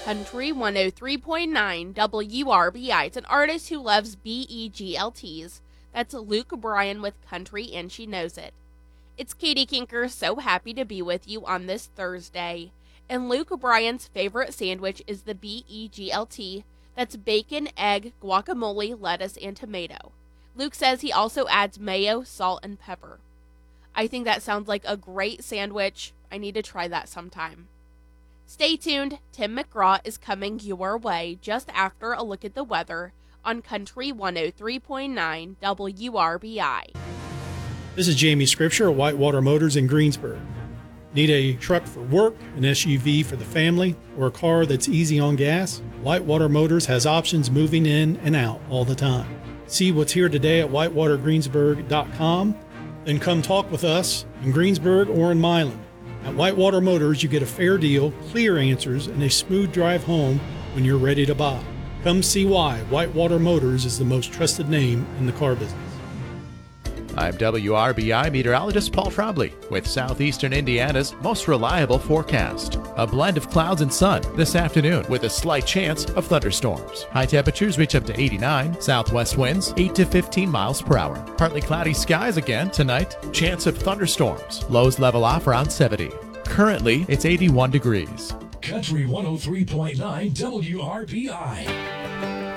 Country 103.9 WRBI. It's an artist who loves BEGLTs. That's Luke Bryan with Country and She Knows It. It's Katie Kinker, so happy to be with you on this Thursday. And Luke Bryan's favorite sandwich is the BEGLT. That's bacon, egg, guacamole, lettuce, and tomato. Luke says he also adds mayo, salt, and pepper. I think that sounds like a great sandwich. I need to try that sometime. Stay tuned. Tim McGraw is coming your way just after a look at the weather on Country 103.9 WRBI. This is Jamie Scripture at Whitewater Motors in Greensburg. Need a truck for work, an SUV for the family, or a car that's easy on gas? Whitewater Motors has options moving in and out all the time. See what's here today at whitewatergreensburg.com. Then come talk with us in Greensburg or in Milan. At Whitewater Motors, you get a fair deal, clear answers, and a smooth drive home when you're ready to buy. Come see why Whitewater Motors is the most trusted name in the car business. I'm WRBI meteorologist Paul Trombley with southeastern Indiana's most reliable forecast. A blend of clouds and sun this afternoon with a slight chance of thunderstorms. High temperatures reach up to 89, southwest winds 8 to 15 miles per hour. Partly cloudy skies again tonight, chance of thunderstorms. Lows level off around 70. Currently, it's 81 degrees. Country 103.9 WRBI.